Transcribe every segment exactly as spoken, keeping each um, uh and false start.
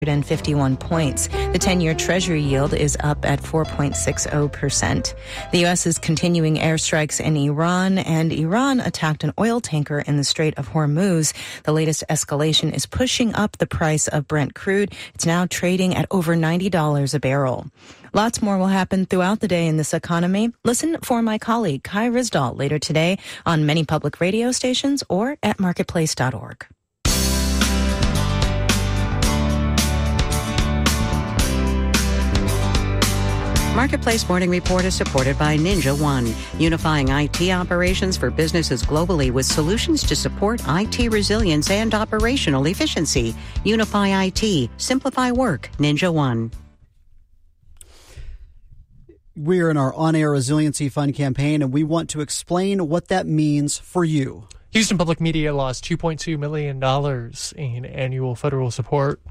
fifty-one points. The ten-year Treasury yield is up at four point six zero percent. The U S is continuing airstrikes in Iran, and Iran attacked an oil tanker in the Strait of Hormuz. The latest escalation is pushing up the price of Brent crude. It's now trading at over ninety dollars a barrel. Lots more will happen throughout the day in this economy. Listen for my colleague Kai Risdahl later today on many public radio stations or at marketplace dot org. Marketplace Morning Report is supported by Ninja One, unifying I T operations for businesses globally with solutions to support I T resilience and operational efficiency. Unify I T. Simplify work. Ninja One. We're in our On-Air Resiliency Fund campaign, and we want to explain what that means for you. Houston Public Media lost two point two million dollars in annual federal support.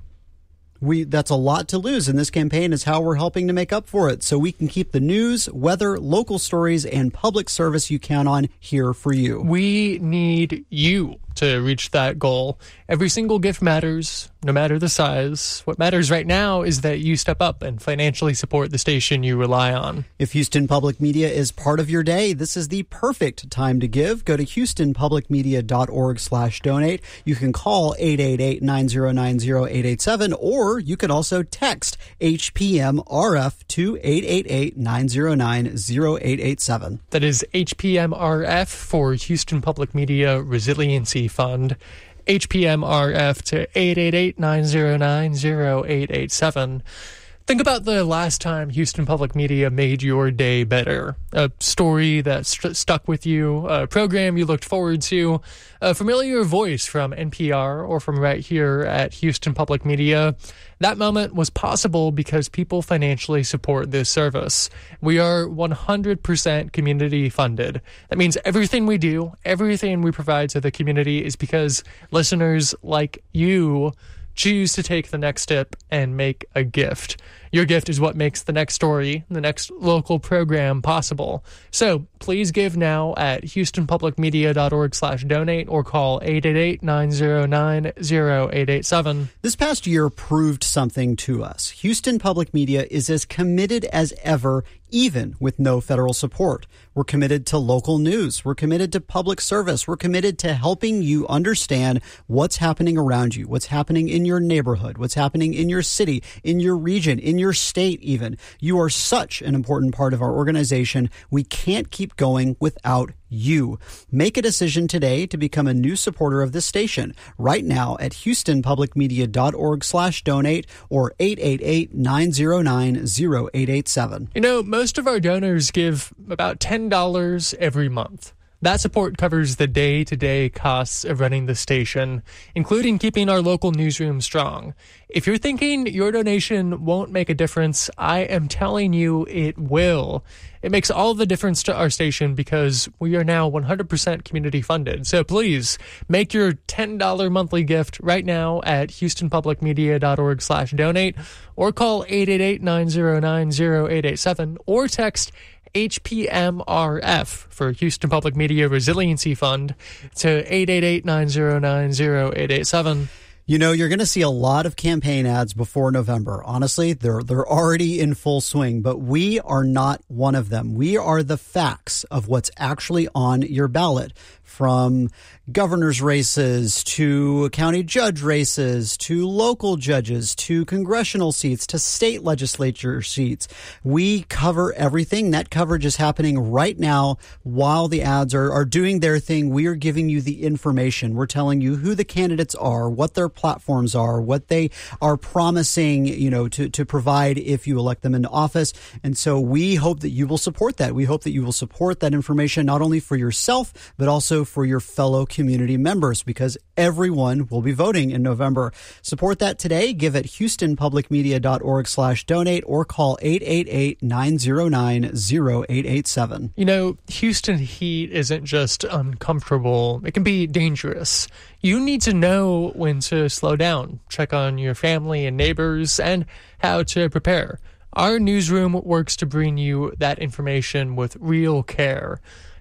We that's a lot to lose, and this campaign is how we're helping to make up for it, so we can keep the news, weather, local stories, and public service you count on here for you. We need you to reach that goal. Every single gift matters, no matter the size. What matters right now is that you step up and financially support the station you rely on. If Houston Public Media is part of your day, this is the perfect time to give. Go to houston public media dot org slash donate. You can call eight eight eight, nine zero nine, zero eight eight seven, or you can also text H P M R F to eight eight eight, nine zero nine, zero eight eight seven. That is H P M R F for Houston Public Media Resiliency Fund. H P M R F to eight eight eight, nine zero nine, zero eight eight seven. Think about the last time Houston Public Media made your day better. A story that st- stuck with you, a program you looked forward to, a familiar voice from N P R or from right here at Houston Public Media. That moment was possible because people financially support this service. We are one hundred percent community funded. That means everything we do, everything we provide to the community is because listeners like you choose to take the next step and make a gift. Your gift is what makes the next story, the next local program possible. So please give now at houston public media dot org slash donate or call eight eight eight, nine zero nine, zero eight eight seven. This past year proved something to us. Houston Public Media is as committed as ever, even with no federal support. We're committed to local news. We're committed to public service. We're committed to helping you understand what's happening around you, what's happening in your neighborhood, what's happening in your city, in your region, in your state even. You are such an important part of our organization. We can't keep going without you. Make a decision today to become a new supporter of this station right now at houston public media dot org slash donate or eight eight eight, nine zero nine, zero eight eight seven. You know, most of our donors give about ten dollars every month. That support covers the day-to-day costs of running the station, including keeping our local newsroom strong. If you're thinking your donation won't make a difference, I am telling you it will. It makes all the difference to our station because we are now one hundred percent community funded. So please make your ten dollars monthly gift right now at houston public media dot org slash donate or call eight eight eight, nine zero nine, zero eight eight seven or text H P M R F for Houston Public Media Resiliency Fund to eight eight eight, nine zero nine, zero eight eight seven. You know, you're going to see a lot of campaign ads before November. Honestly, they're they're already in full swing, but we are not one of them. We are the facts of what's actually on your ballot, from governor's races to county judge races to local judges to congressional seats to state legislature seats. We cover everything. That coverage is happening right now while the ads are, are doing their thing. We are giving you the information. We're telling you who the candidates are, what their platforms are, what they are promising, you know, to, to provide if you elect them into office. And so we hope that you will support that. We hope that you will support that information not only for yourself, but also for your fellow community members, because everyone will be voting in November. Support that today. Give at houston public media dot org slash donate or call eight eight eight, nine zero nine, zero eight eight seven. You know, Houston heat isn't just uncomfortable. It can be dangerous. You need to know when to slow down, check on your family and neighbors, and how to prepare. Our newsroom works to bring you that information with real care.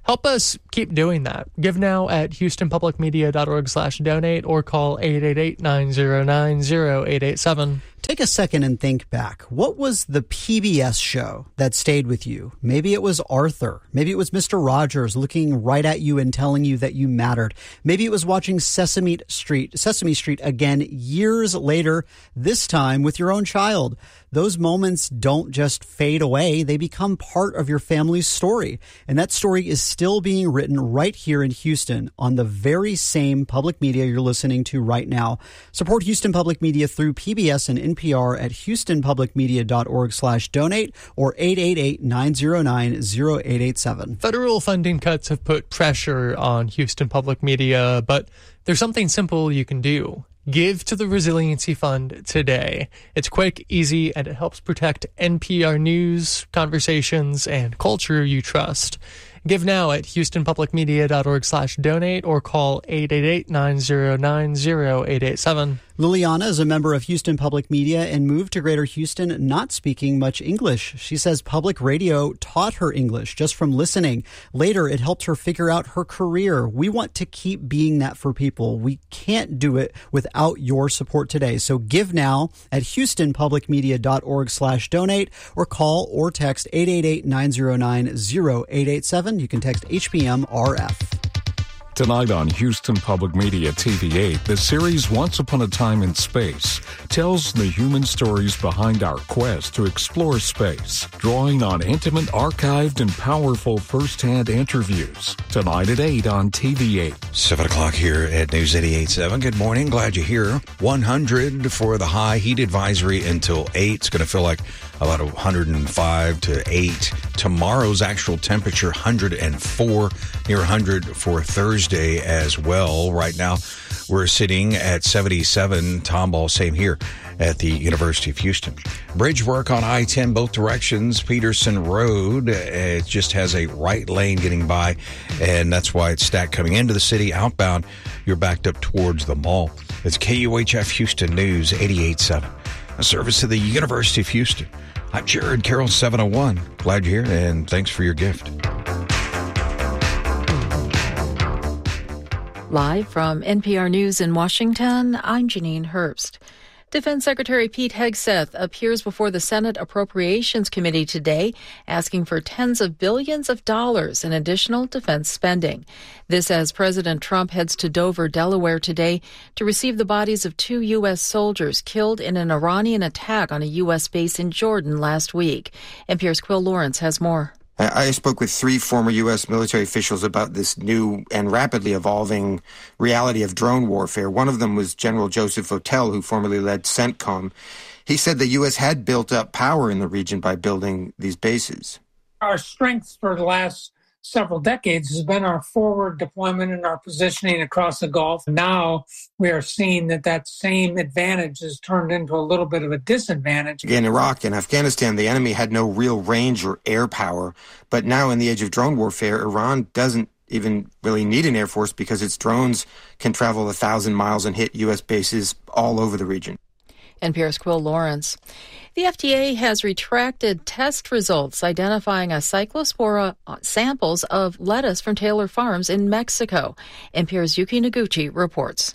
Help us keep doing that. Give now at houstonpublicmedia.org slash donate or call eight eight eight, nine zero nine, zero eight eight seven. Take a second and think back. What was the P B S show that stayed with you? Maybe it was Arthur. Maybe it was Mister Rogers looking right at you and telling you that you mattered. Maybe it was watching Sesame Street, Sesame Street again years later, this time with your own child. Those moments don't just fade away. They become part of your family's story. And that story is still being written right here in Houston on the very same public media you're listening to right now. Support Houston Public Media through P B S and N P R at houstonpublicmedia.org slash donate or eight eight eight, nine zero nine, zero eight eight seven. Federal funding cuts have put pressure on Houston Public Media, but there's something simple you can do. Give to the Resiliency Fund today. It's quick, easy, and it helps protect N P R News, conversations, and culture you trust. Give now at houstonpublicmedia.org slash donate or call eight eight eight, nine zero nine, zero eight eight seven. Liliana is a member of Houston Public Media and moved to Greater Houston not speaking much English. She says public radio taught her English just from listening. Later, it helped her figure out her career. We want to keep being that for people. We can't do it without your support today. So give now at houstonpublicmedia.org slash donate or call or text eight eight eight, nine zero nine, zero eight eight seven. You can text H P M R F. Tonight on Houston Public Media T V eight, the series Once Upon a Time in Space tells the human stories behind our quest to explore space, drawing on intimate, archived, and powerful first-hand interviews. Tonight at eight on T V eight. seven o'clock here at News eighty-eight point seven. Good morning. Glad you're here. one hundred for the high heat advisory until eight. It's going to feel like about one hundred five to eight. Tomorrow's actual temperature, one hundred four, near one hundred for Thursday as well. Right now, we're sitting at seventy-seven. Tomball, same here at the University of Houston. Bridge work on I ten, both directions. Peterson Road, it just has a right lane getting by, and that's why it's stacked coming into the city. Outbound, you're backed up towards the mall. It's K U H F Houston News eighty-eight point seven, a service of the University of Houston. I'm Jared Carroll, seven oh one. Glad you're here, and thanks for your gift. Live from N P R News in Washington, I'm Janine Herbst. Defense Secretary Pete Hegseth appears before the Senate Appropriations Committee today, asking for tens of billions of dollars in additional defense spending. This as President Trump heads to Dover, Delaware today to receive the bodies of two U S soldiers killed in an Iranian attack on a U S base in Jordan last week. N P R's Quill Lawrence has more. I spoke with three former U S military officials about this new and rapidly evolving reality of drone warfare. One of them was General Joseph Votel, who formerly led CENTCOM. He said the U S had built up power in the region by building these bases. Our strength for the last several decades has been our forward deployment and our positioning across the Gulf. Now we are seeing that that same advantage has turned into a little bit of a disadvantage. In Iraq and Afghanistan, the enemy had no real range or air power. But now in the age of drone warfare, Iran doesn't even really need an air force because its drones can travel a thousand miles and hit U S bases all over the region. N P R's Quill Lawrence. The F D A has retracted test results identifying a cyclospora samples of lettuce from Taylor Farms in Mexico. N P R's Yuki Noguchi reports.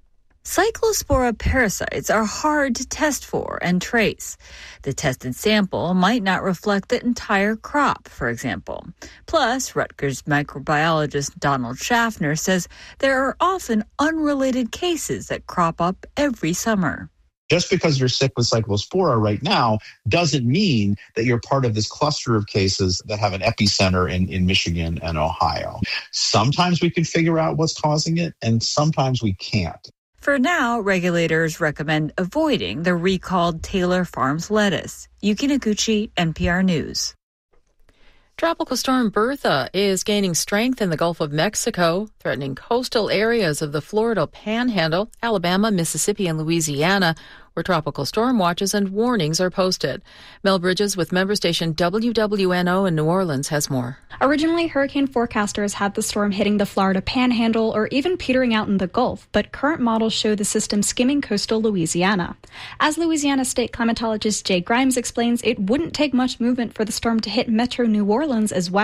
Cyclospora parasites are hard to test for and trace. The tested sample might not reflect the entire crop, for example. Plus, Rutgers microbiologist Donald Schaffner says there are often unrelated cases that crop up every summer. Just because you're sick with cyclospora right now doesn't mean that you're part of this cluster of cases that have an epicenter in, in Michigan and Ohio. Sometimes we can figure out what's causing it, and sometimes we can't. For now, regulators recommend avoiding the recalled Taylor Farms lettuce. Yuki Noguchi, N P R News. Tropical storm Bertha is gaining strength in the Gulf of Mexico, threatening coastal areas of the Florida Panhandle, Alabama, Mississippi, and Louisiana, where tropical storm watches and warnings are posted. Mel Bridges with member station W W N O in New Orleans has more. Originally, hurricane forecasters had the storm hitting the Florida Panhandle or even petering out in the Gulf, but current models show the system skimming coastal Louisiana. As Louisiana state climatologist Jay Grimes explains, it wouldn't take much movement for the storm to hit metro New Orleans as well.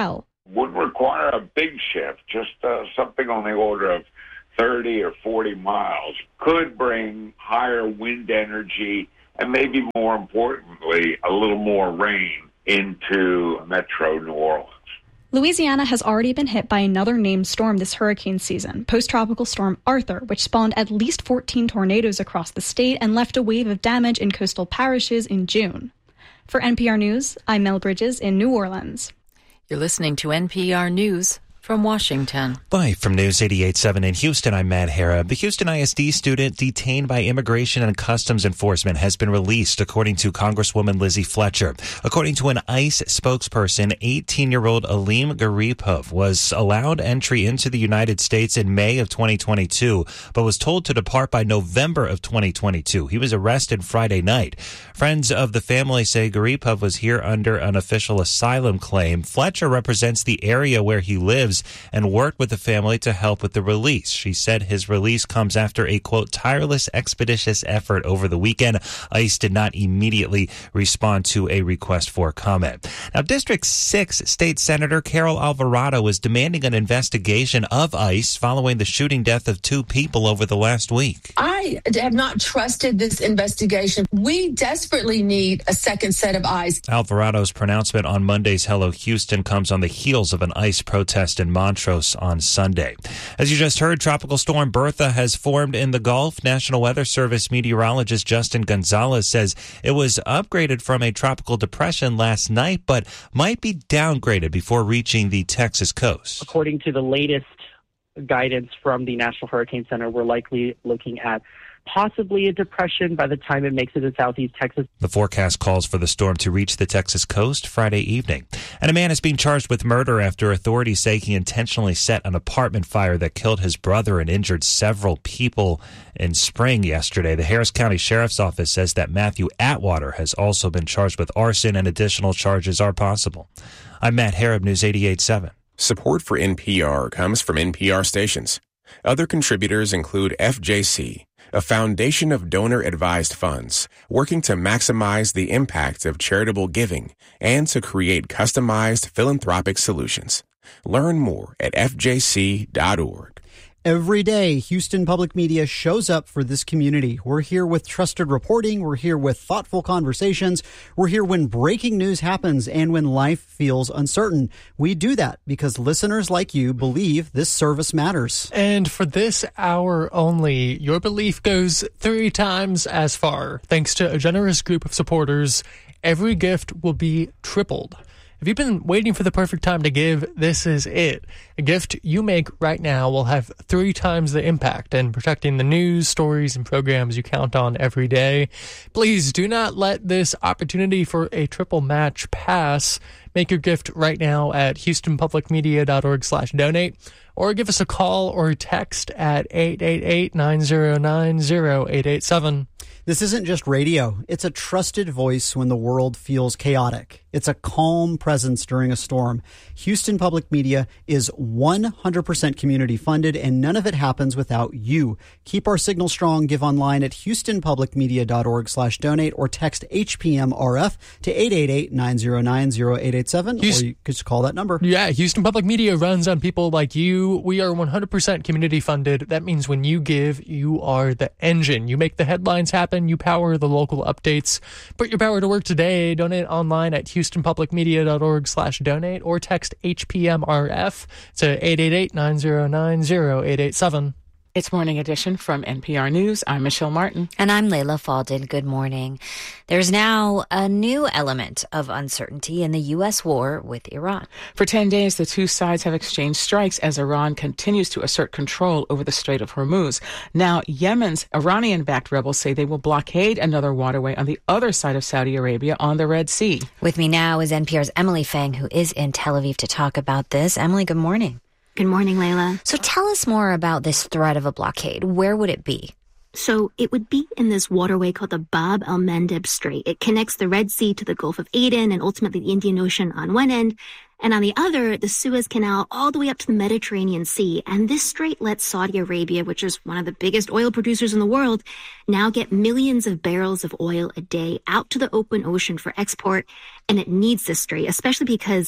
wouldn't require a big shift, just uh, something on the order of thirty or forty miles, could bring higher wind energy and maybe more importantly, a little more rain into metro New Orleans. Louisiana has already been hit by another named storm this hurricane season, post-tropical storm Arthur, which spawned at least fourteen tornadoes across the state and left a wave of damage in coastal parishes in June. For N P R News, I'm Mel Bridges in New Orleans. You're listening to N P R News from Washington. Live from News eighty-eight point seven in Houston, I'm Matt Harrah. The Houston I S D student detained by Immigration and Customs Enforcement has been released, according to Congresswoman Lizzie Fletcher. According to an ICE spokesperson, eighteen-year-old Aleem Garipov was allowed entry into the United States in May of twenty twenty-two, but was told to depart by November of twenty twenty-two. He was arrested Friday night. Friends of the family say Garipov was here under an official asylum claim. Fletcher represents the area where he lives and worked with the family to help with the release. She said his release comes after a, quote, tireless, expeditious effort over the weekend. ICE did not immediately respond to a request for comment. Now, District six State Senator Carol Alvarado is demanding an investigation of ICE following the shooting death of two people over the last week. I have not trusted this investigation. We desperately need a second set of eyes. Alvarado's pronouncement on Monday's Hello Houston comes on the heels of an ICE protest in Montrose on Sunday. As you just heard, Tropical Storm Bertha has formed in the Gulf. National Weather Service meteorologist Justin Gonzalez says it was upgraded from a tropical depression last night, but might be downgraded before reaching the Texas coast. According to the latest guidance from the National Hurricane Center, we're likely looking at possibly a depression by the time it makes it to southeast Texas. The forecast calls for the storm to reach the Texas coast Friday evening. And a man is being charged with murder after authorities say he intentionally set an apartment fire that killed his brother and injured several people in spring yesterday. The Harris County Sheriff's Office says that Matthew Atwater has also been charged with arson, and additional charges are possible. I'm Matt Harrah, News eighty-eight point seven. Support for N P R comes from N P R stations. Other contributors include F J C, a foundation of donor-advised funds working to maximize the impact of charitable giving and to create customized philanthropic solutions. Learn more at F J C dot org. Every day, Houston Public Media shows up for this community. We're here with trusted reporting. We're here with thoughtful conversations. We're here when breaking news happens and when life feels uncertain. We do that because listeners like you believe this service matters. And for this hour only, your belief goes three times as far. Thanks to a generous group of supporters, every gift will be tripled. If you've been waiting for the perfect time to give, this is it. A gift you make right now will have three times the impact in protecting the news, stories, and programs you count on every day. Please do not let this opportunity for a triple match pass. Make your gift right now at houstonpublicmedia.org slash donate, or give us a call or text at eight eight eight, nine zero nine, zero eight eight seven. This isn't just radio. It's a trusted voice when the world feels chaotic. It's a calm presence during a storm. Houston Public Media is one hundred percent community funded, and none of it happens without you. Keep our signal strong. Give online at houstonpublicmedia.org slash donate or text H P M R F to eight eight eight, nine zero nine, zero eight eight seven, or you could just call that number. Yeah, Houston Public Media runs on people like you. We are one hundred percent community funded. That means when you give, you are the engine. You make the headlines happen. You power the local updates. Put your power to work today. Donate online at houstonpublicmedia.org slash donate or text H P M R F to eight eight eight, nine zero nine, zero eight eight seven. It's Morning Edition from N P R News. I'm Michelle Martin. And I'm Layla Faldin. Good morning. There's now a new element of uncertainty in the U S war with Iran. For ten days, the two sides have exchanged strikes as Iran continues to assert control over the Strait of Hormuz. Now, Yemen's Iranian-backed rebels say they will blockade another waterway on the other side of Saudi Arabia on the Red Sea. With me now is N P R's Emily Fang, who is in Tel Aviv to talk about this. Emily, good morning. Good morning, Layla. So tell us more about this threat of a blockade. Where would it be? So it would be in this waterway called the Bab el-Mandeb Strait. It connects the Red Sea to the Gulf of Aden and ultimately the Indian Ocean on one end, and on the other, the Suez Canal all the way up to the Mediterranean Sea. And this strait lets Saudi Arabia, which is one of the biggest oil producers in the world, now get millions of barrels of oil a day out to the open ocean for export. And it needs this strait, especially because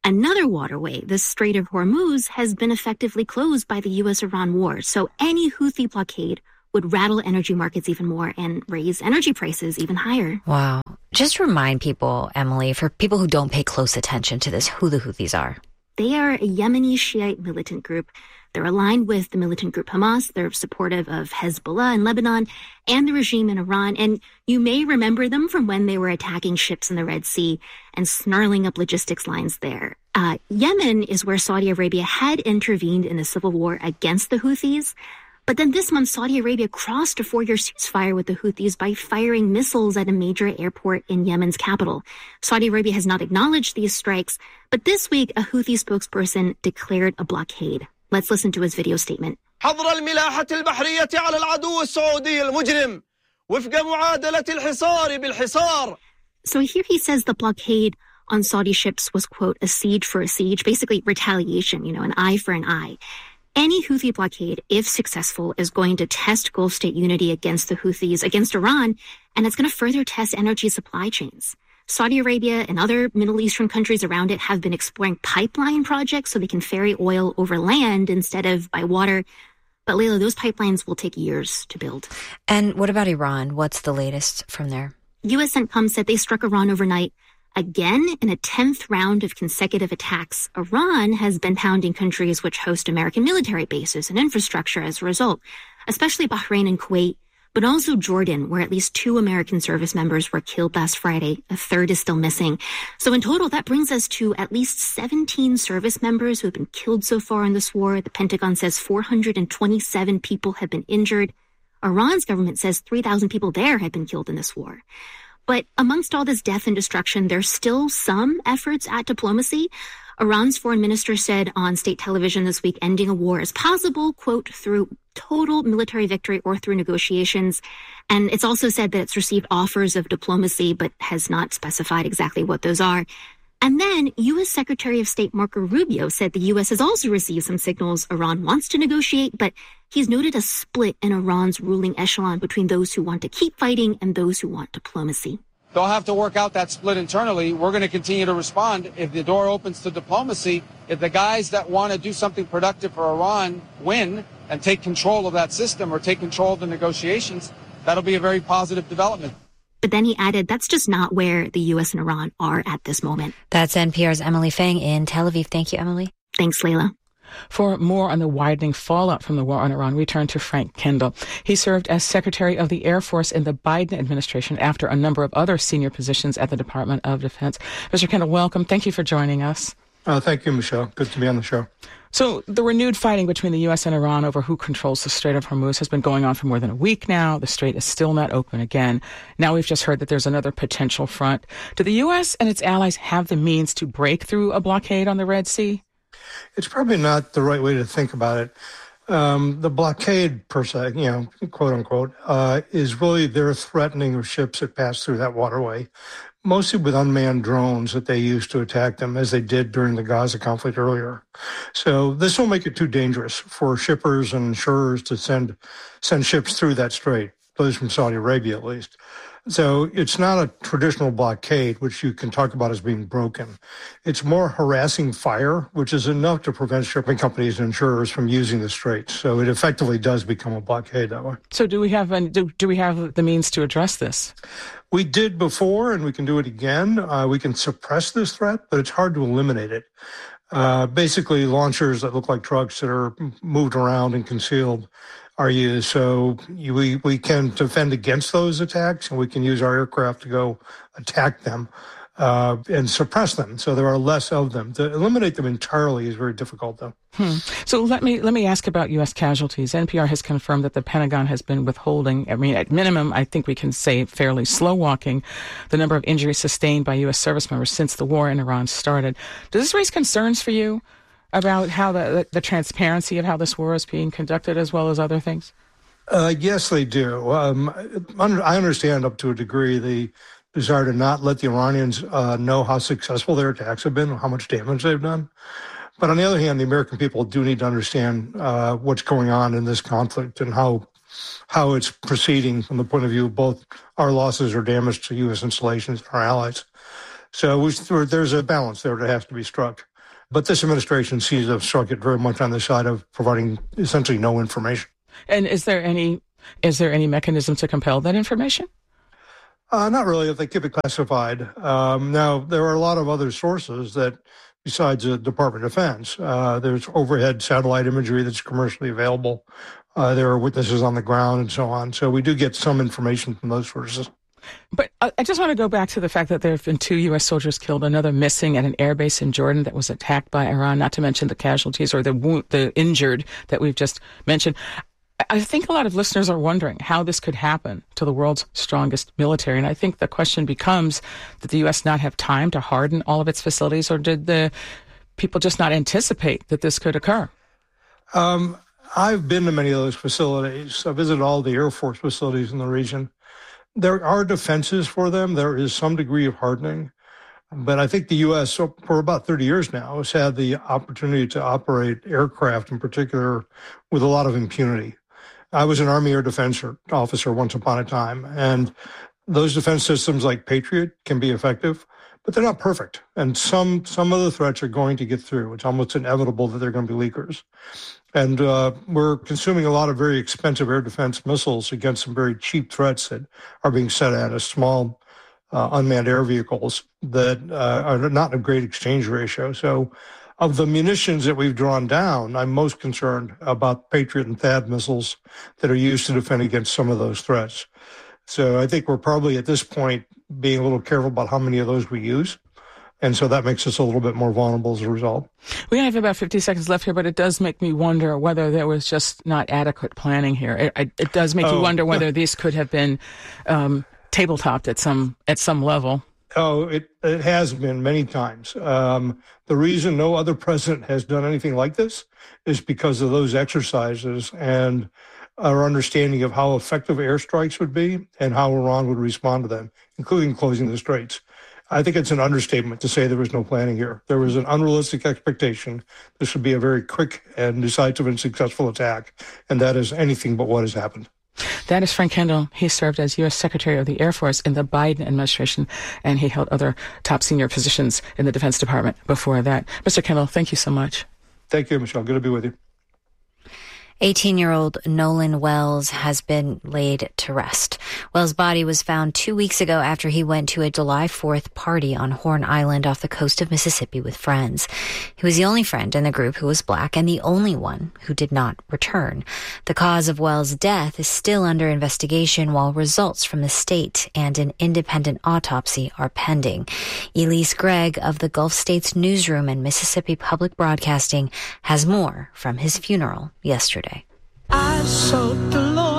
Another waterway, the Strait of Hormuz, has been effectively closed by the U S Iran war. So any Houthi blockade would rattle energy markets even more and raise energy prices even higher. Wow. Just remind people, Emily, for people who don't pay close attention to this, who the Houthis are. They are a Yemeni Shiite militant group. They're aligned with the militant group Hamas. They're supportive of Hezbollah in Lebanon and the regime in Iran. And you may remember them from when they were attacking ships in the Red Sea and snarling up logistics lines there. Uh, Yemen is where Saudi Arabia had intervened in the civil war against the Houthis. But then this month, Saudi Arabia crossed a four-year ceasefire with the Houthis by firing missiles at a major airport in Yemen's capital. Saudi Arabia has not acknowledged these strikes, but this week, a Houthi spokesperson declared a blockade. Let's listen to his video statement. حظر الملاحة البحرية على العدو السعودي المجرم وفق معادلة الحصار بالحصار. So here he says the blockade on Saudi ships was, quote, a siege for a siege, basically retaliation, you know, an eye for an eye. Any Houthi blockade, if successful, is going to test Gulf state unity against the Houthis, against Iran, and it's going to further test energy supply chains. Saudi Arabia and other Middle Eastern countries around it have been exploring pipeline projects so they can ferry oil over land instead of by water. But Layla, those pipelines will take years to build. And what about Iran? What's the latest from there? U S CENTCOM said they struck Iran overnight. Again, in a tenth round of consecutive attacks, Iran has been pounding countries which host American military bases and infrastructure as a result, especially Bahrain and Kuwait, but also Jordan, where at least two American service members were killed last Friday. A third is still missing. So in total, that brings us to at least seventeen service members who have been killed so far in this war. The Pentagon says four hundred twenty-seven people have been injured. Iran's government says three thousand people there have been killed in this war. But amongst all this death and destruction, there's still some efforts at diplomacy. Iran's foreign minister said on state television this week, ending a war is possible, quote, through total military victory or through negotiations. And it's also said that it's received offers of diplomacy, but has not specified exactly what those are. And then U S Secretary of State Marco Rubio said the U S has also received some signals Iran wants to negotiate, but he's noted a split in Iran's ruling echelon between those who want to keep fighting and those who want diplomacy. They'll have to work out that split internally. We're going to continue to respond if the door opens to diplomacy. If the guys that want to do something productive for Iran win and take control of that system or take control of the negotiations, that'll be a very positive development. But then he added, that's just not where the U S and Iran are at this moment. That's N P R's Emily Feng in Tel Aviv. Thank you, Emily. Thanks, Layla. For more on the widening fallout from the war on Iran, we turn to Frank Kendall. He served as Secretary of the Air Force in the Biden administration after a number of other senior positions at the Department of Defense. Mister Kendall, welcome. Thank you for joining us. Uh, thank you, Michelle. Good to be on the show. So the renewed fighting between the U S and Iran over who controls the Strait of Hormuz has been going on for more than a week now. The strait is still not open again. Now we've just heard that there's another potential front. Do the U S and its allies have the means to break through a blockade on the Red Sea? It's probably not the right way to think about it. Um, the blockade, per se, you know, quote unquote, uh, is really their threatening of ships that pass through that waterway, mostly with unmanned drones that they use to attack them, as they did during the Gaza conflict earlier. So this will make it too dangerous for shippers and insurers to send send ships through that strait, those from Saudi Arabia at least. So it's not a traditional blockade, which you can talk about as being broken. It's more harassing fire, which is enough to prevent shipping companies and insurers from using the strait. So it effectively does become a blockade that way. So do we have an, do, do we have the means to address this? We did before, and we can do it again. Uh, we can suppress this threat, but it's hard to eliminate it. Uh, basically, launchers that look like trucks that are moved around and concealed are used. So you, we, we can defend against those attacks, and we can use our aircraft to go attack them uh, and suppress them. So there are less of them. To eliminate them entirely is very difficult, though. Hmm. So let me let me ask about U S casualties. N P R has confirmed that the Pentagon has been withholding, I mean, at minimum, I think we can say fairly slow walking, the number of injuries sustained by U S service members since the war in Iran started. Does this raise concerns for you about how the, the, the transparency of how this war is being conducted, as well as other things? Uh, yes, they do. Um, I understand up to a degree the desire to not let the Iranians uh, know how successful their attacks have been, how much damage they've done. But on the other hand, the American people do need to understand uh, what's going on in this conflict and how how it's proceeding from the point of view of both our losses or damage to U S installations and our allies. So we, there's a balance there that has to be struck. But this administration seems to have struck it very much on the side of providing essentially no information. And is there any is there any mechanism to compel that information? Uh, not really, if they keep it classified. Um, now, there are a lot of other sources that, besides the Department of Defense, uh, there's overhead satellite imagery that's commercially available. Uh, there are witnesses on the ground and so on. So we do get some information from those sources. But I just want to go back to the fact that there have been two U S soldiers killed, another missing at an airbase in Jordan that was attacked by Iran, not to mention the casualties or the wound, the injured that we've just mentioned. I think a lot of listeners are wondering how this could happen to the world's strongest military. And I think the question becomes, did the U S not have time to harden all of its facilities, or did the people just not anticipate that this could occur? Um, I've been to many of those facilities. I visited all the Air Force facilities in the region. There are defenses for them. There is some degree of hardening. But I think the U S, for about thirty years now, has had the opportunity to operate aircraft in particular with a lot of impunity. I was an Army Air Defense officer once upon a time, and those defense systems like Patriot can be effective, but they're not perfect. And some some of the threats are going to get through. It's almost inevitable that they're going to be leakers. And uh, we're consuming a lot of very expensive air defense missiles against some very cheap threats that are being set at us, small uh, unmanned air vehicles that uh, are not a great exchange ratio. So of the munitions that we've drawn down, I'm most concerned about Patriot and THAAD missiles that are used to defend against some of those threats. So I think we're probably at this point being a little careful about how many of those we use. And so that makes us a little bit more vulnerable as a result. We have about fifty seconds left here, but it does make me wonder whether there was just not adequate planning here. It, it does make oh, you wonder whether these could have been um, tabletopped at some at some level. Oh, it, it has been many times. Um, the reason no other president has done anything like this is because of those exercises and our understanding of how effective airstrikes would be and how Iran would respond to them, including closing the straits. I think it's an understatement to say there was no planning here. There was an unrealistic expectation. This would be a very quick and decisive and successful attack, and that is anything but what has happened. That is Frank Kendall. He served as U S Secretary of the Air Force in the Biden administration, and he held other top senior positions in the Defense Department before that. Mister Kendall, thank you so much. Thank you, Michelle. Good to be with you. eighteen-year-old Nolan Wells has been laid to rest. Wells' body was found two weeks ago after he went to a July fourth party on Horn Island off the coast of Mississippi with friends. He was the only friend in the group who was black and the only one who did not return. The cause of Wells' death is still under investigation while results from the state and an independent autopsy are pending. Elise Gregg of the Gulf States Newsroom and Mississippi Public Broadcasting has more from his funeral yesterday. I sought the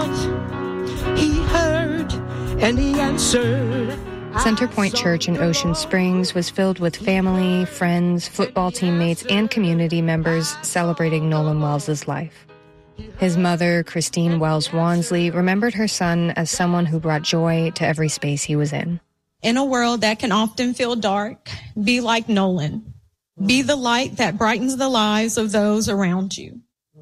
Lord, he heard, and he answered. Centerpoint Church in Ocean Springs was filled with family, friends, football teammates, and community members celebrating Nolan Wells' life. His mother, Christine Wells Wansley, remembered her son as someone who brought joy to every space he was in. In a world that can often feel dark, be like Nolan. Be the light that brightens the lives of those around you.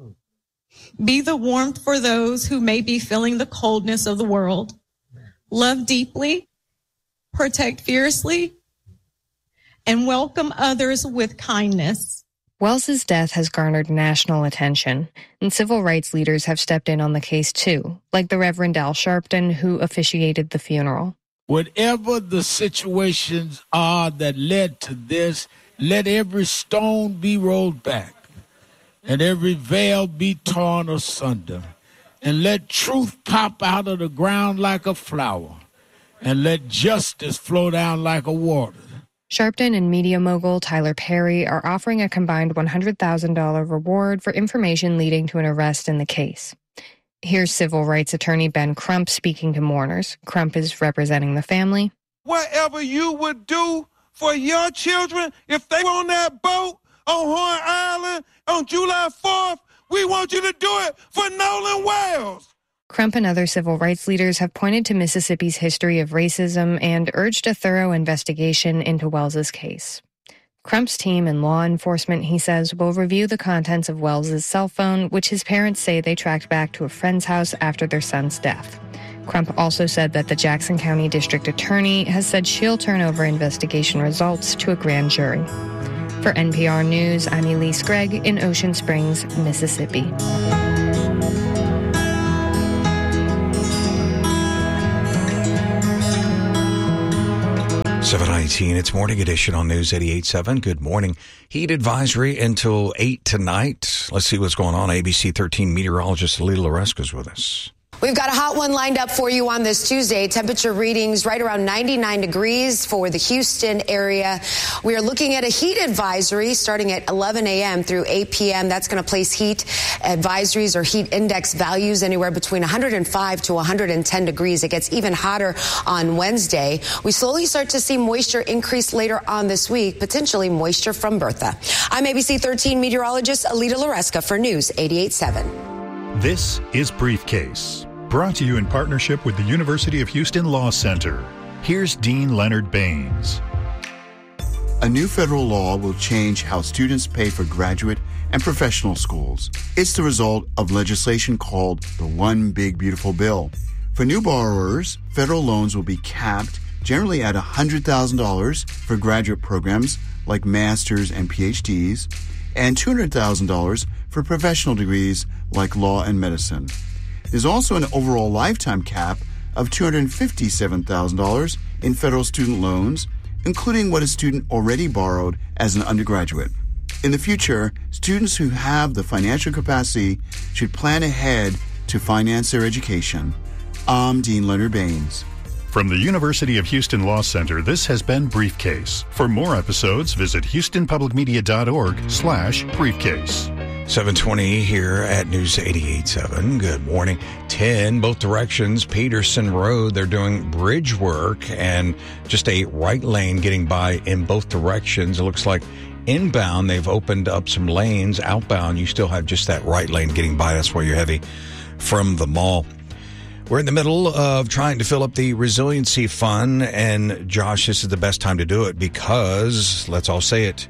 Be the warmth for those who may be feeling the coldness of the world. Love deeply, protect fiercely, and welcome others with kindness. Wells' death has garnered national attention, and civil rights leaders have stepped in on the case too, like the Reverend Al Sharpton, who officiated the funeral. Whatever the situations are that led to this, let every stone be rolled back, and every veil be torn asunder, and let truth pop out of the ground like a flower, and let justice flow down like a water. Sharpton and media mogul Tyler Perry are offering a combined one hundred thousand dollars reward for information leading to an arrest in the case. Here's civil rights attorney Ben Crump speaking to mourners. Crump is representing the family. Whatever you would do for your children, if they were on that boat on Horn Island on July fourth, we want you to do it for Nolan Wells. Crump and other civil rights leaders have pointed to Mississippi's history of racism and urged a thorough investigation into Wells' case. Crump's team and law enforcement, he says, will review the contents of Wells' cell phone, which his parents say they tracked back to a friend's house after their son's death. Crump also said that the Jackson County District Attorney has said she'll turn over investigation results to a grand jury. For N P R News, I'm Elise Gregg in Ocean Springs, Mississippi. seven nineteen, it's Morning Edition on News eighty-eight point seven. Good morning. Heat advisory until eight tonight. Let's see what's going on. A B C thirteen meteorologist Alita Loresca is with us. We've got a hot one lined up for you on this Tuesday. Temperature readings right around ninety-nine degrees for the Houston area. We are looking at a heat advisory starting at eleven a.m. through eight p.m. That's going to place heat advisories or heat index values anywhere between one hundred five to one hundred ten degrees. It gets even hotter on Wednesday. We slowly start to see moisture increase later on this week, potentially moisture from Bertha. I'm A B C thirteen meteorologist Alita Loresca for News eighty-eight point seven. This is Briefcase, brought to you in partnership with the University of Houston Law Center. Here's Dean Leonard Baines. A new federal law will change how students pay for graduate and professional schools. It's the result of legislation called the One Big Beautiful Bill. For new borrowers, federal loans will be capped generally at one hundred thousand dollars for graduate programs like master's and P H Ds, and two hundred thousand dollars for professional degrees like law and medicine. There's also an overall lifetime cap of two hundred fifty-seven thousand dollars in federal student loans, including what a student already borrowed as an undergraduate. In the future, students who have the financial capacity should plan ahead to finance their education. I'm Dean Leonard Baines. From the University of Houston Law Center, this has been Briefcase. For more episodes, visit houstonpublicmedia.org slash briefcase. seven twenty here at News eighty-eight point seven. Good morning. ten, both directions, Peterson Road. They're doing bridge work and just a right lane getting by in both directions. It looks like inbound, they've opened up some lanes. Outbound, you still have just that right lane getting by. That's why you're heavy from the mall. We're in the middle of trying to fill up the resiliency fund, and Josh, this is the best time to do it because, let's all say it,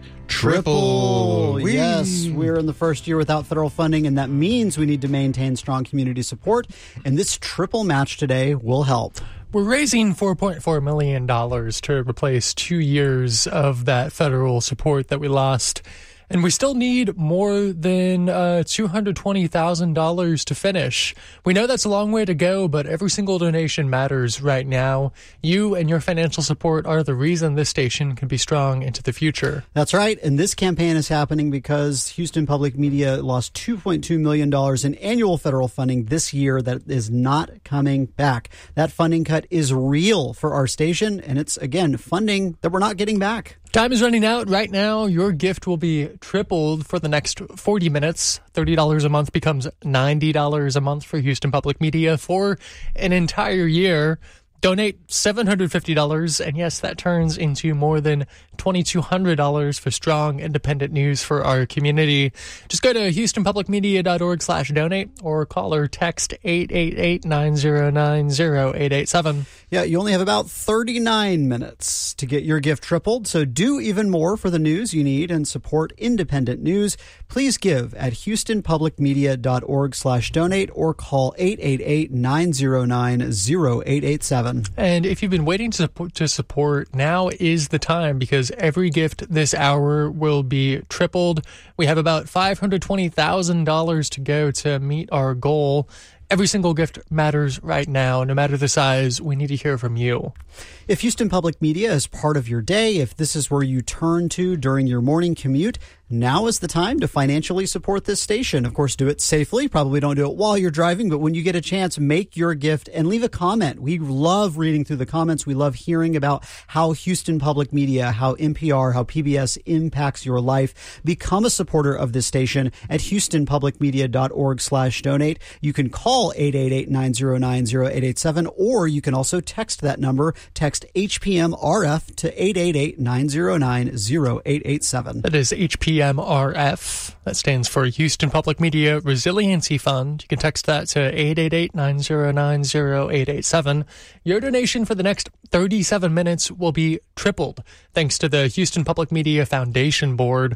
triple. Triple. Yes, we're in the first year without federal funding, and that means we need to maintain strong community support, and this triple match today will help. We're raising four point four million dollars to replace two years of that federal support that we lost. And we still need more than uh, two hundred twenty thousand dollars to finish. We know that's a long way to go, but every single donation matters right now. You and your financial support are the reason this station can be strong into the future. That's right. And this campaign is happening because Houston Public Media lost two point two million dollars in annual federal funding this year that is not coming back. That funding cut is real for our station, and it's, again, funding that we're not getting back. Time is running out right now. Your gift will be tripled for the next forty minutes. thirty dollars a month becomes ninety dollars a month for Houston Public Media for an entire year. Donate seven hundred fifty dollars, and yes, that turns into more than twenty-two hundred dollars for strong, independent news for our community. Just go to houstonpublicmedia.org slash donate or call or text eight eight eight, nine zero nine, zero eight eight seven. Yeah, you only have about thirty-nine minutes to get your gift tripled, so do even more for the news you need and support independent news. Please give at houstonpublicmedia.org slash donate or call eight eight eight, nine zero nine, zero eight eight seven. And if you've been waiting to support, to support, now is the time because every gift this hour will be tripled. We have about five hundred twenty thousand dollars to go to meet our goal. Every single gift matters right now. No matter the size, we need to hear from you. If Houston Public Media is part of your day, if this is where you turn to during your morning commute, now is the time to financially support this station. Of course, do it safely. Probably don't do it while you're driving, but when you get a chance, make your gift and leave a comment. We love reading through the comments. We love hearing about how Houston Public Media, how N P R, how P B S impacts your life. Become a supporter of this station at houstonpublicmedia.org slash donate. You can call eight eight eight, nine zero nine, zero eight eight seven, or you can also text that number. Text H P M R F to eight eight eight, nine zero nine, zero eight eight seven. That is H P M R F. That stands for Houston Public Media Resiliency Fund. You can text that to eight eight eight, nine zero nine, zero eight eight seven. Your donation for the next thirty-seven minutes will be tripled thanks to the Houston Public Media Foundation Board.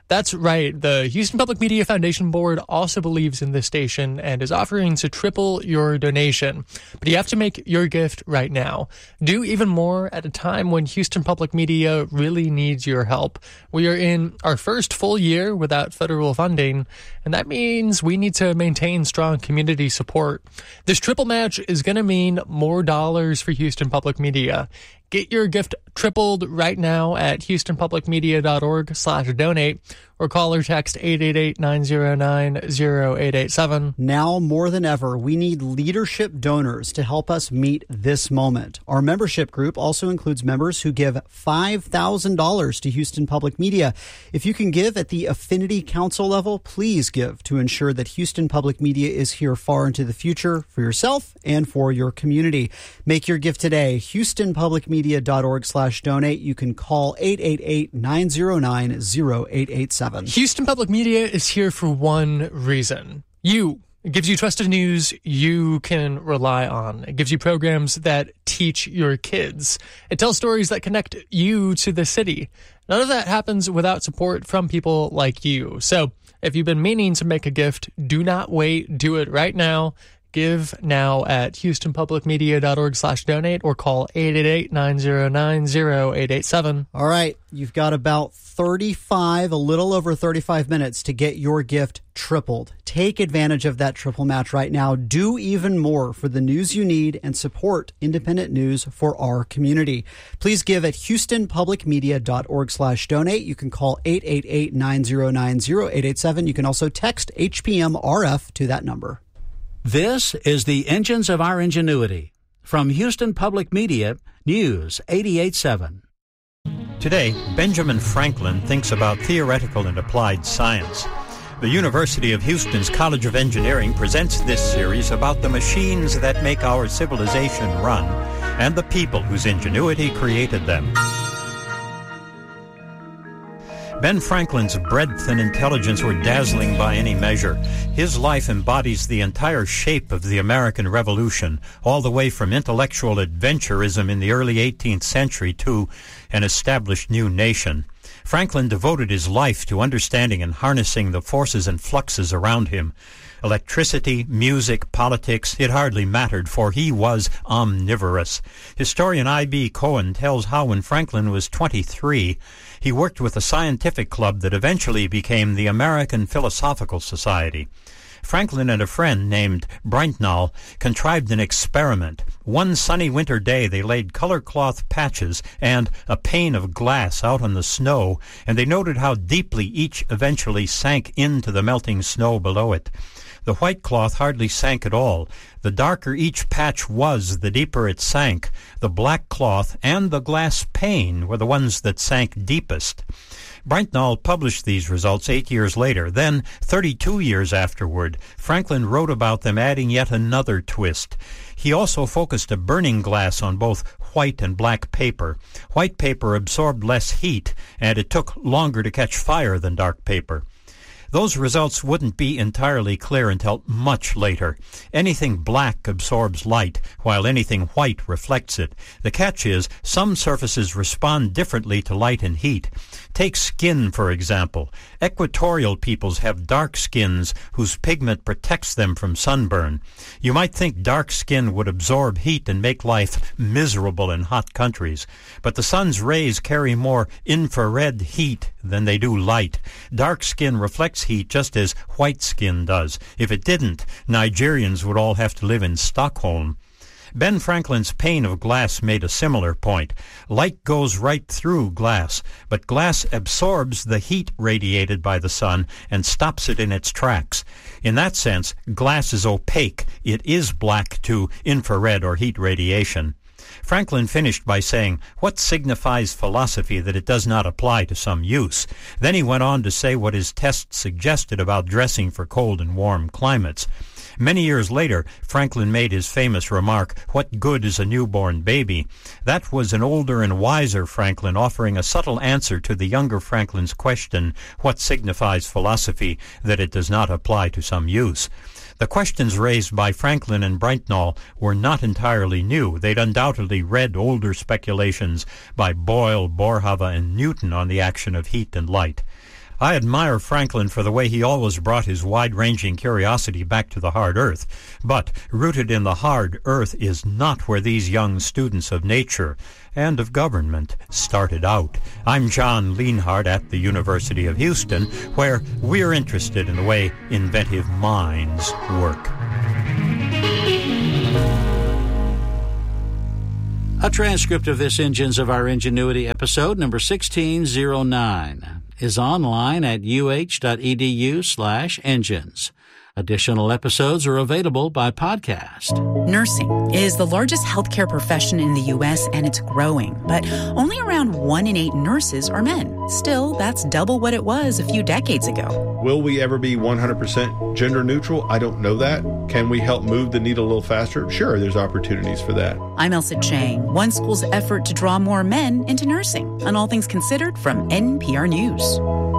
That's right. The Houston Public Media Foundation Board also believes in this station and is offering to triple your donation. But you have to make your gift right now. Do even more at a time when Houston Public Media really needs your help. We are in our first full year without federal funding, and that means we need to maintain strong community support. This triple match is going to mean more dollars for Houston Public Media. Get your gift tripled right now at houstonpublicmedia.org slash donate or call or text eight eight eight, nine zero nine, zero eight eight seven. Now more than ever, we need leadership donors to help us meet this moment. Our membership group also includes members who give five thousand dollars to Houston Public Media. If you can give at the Affinity Council level, please give to ensure that Houston Public Media is here far into the future for yourself and for your community. Make your gift today, houstonpublicmedia.org slash donate. You can call eight eight eight, nine zero nine, zero eight eight seven. Houston Public Media is here for one reason. You. It gives you trusted news you can rely on. It gives you programs that teach your kids. It tells stories that connect you to the city. None of that happens without support from people like you. So if you've been meaning to make a gift, do not wait. Do it right now. Give now at houstonpublicmedia.org slash donate or call eight eight eight, nine zero nine, zero eight eight seven. All right, you've got about thirty-five, a little over thirty-five minutes to get your gift tripled. Take advantage of that triple match right now. Do even more for the news you need and support independent news for our community. Please give at houstonpublicmedia.org slash donate. You can call eight eight eight, nine zero nine, zero eight eight seven. You can also text H P M R F to that number. This is the Engines of Our Ingenuity from Houston Public Media, News eighty-eight point seven. Today, Benjamin Franklin thinks about theoretical and applied science. The University of Houston's College of Engineering presents this series about the machines that make our civilization run and the people whose ingenuity created them. Ben Franklin's breadth and intelligence were dazzling by any measure. His life embodies the entire shape of the American Revolution, all the way from intellectual adventurism in the early eighteenth century to an established new nation. Franklin devoted his life to understanding and harnessing the forces and fluxes around him. Electricity, music, politics, it hardly mattered, for he was omnivorous. Historian I B Cohen tells how when Franklin was twenty-three, he worked with a scientific club that eventually became the American Philosophical Society. Franklin and a friend named Brightnall contrived an experiment. One sunny winter day, they laid color cloth patches and a pane of glass out on the snow, and they noted how deeply each eventually sank into the melting snow below it. The white cloth hardly sank at all. The darker each patch was, the deeper it sank. The black cloth and the glass pane were the ones that sank deepest. Brightnall published these results eight years later. Then, thirty-two years afterward, Franklin wrote about them, adding yet another twist. He also focused a burning glass on both white and black paper. White paper absorbed less heat, and it took longer to catch fire than dark paper. Those results wouldn't be entirely clear until much later. Anything black absorbs light, while anything white reflects it. The catch is, some surfaces respond differently to light and heat. Take skin, for example. Equatorial peoples have dark skins whose pigment protects them from sunburn. You might think dark skin would absorb heat and make life miserable in hot countries. But the sun's rays carry more infrared heat than they do light. Dark skin reflects heat just as white skin does. If it didn't, Nigerians would all have to live in Stockholm. Ben Franklin's pane of glass made a similar point. Light goes right through glass, but glass absorbs the heat radiated by the sun and stops it in its tracks. In that sense, glass is opaque. It is black to infrared or heat radiation. Franklin finished by saying, "What signifies philosophy that it does not apply to some use?" Then he went on to say what his tests suggested about dressing for cold and warm climates. Many years later, Franklin made his famous remark, "What good is a newborn baby?" That was an older and wiser Franklin offering a subtle answer to the younger Franklin's question, "What signifies philosophy that it does not apply to some use?" The questions raised by Franklin and Brightnall were not entirely new. They'd undoubtedly read older speculations by Boyle, Boerhaave, and Newton on the action of heat and light. I admire Franklin for the way he always brought his wide-ranging curiosity back to the hard earth. But rooted in the hard earth is not where these young students of nature and of government started out. I'm John Leonhardt at the University of Houston, where we're interested in the way inventive minds work. A transcript of this Engines of Our Ingenuity episode, number sixteen oh nine, is online at uh.edu slash engines. Additional episodes are available by podcast. Nursing is the largest healthcare profession in the U S, and it's growing. But only around one in eight nurses are men. Still, that's double what it was a few decades ago. Will we ever be one hundred percent gender neutral? I don't know that. Can we help move the needle a little faster? Sure, there's opportunities for that. I'm Elsa Chang, one school's effort to draw more men into nursing. On All Things Considered from N P R News.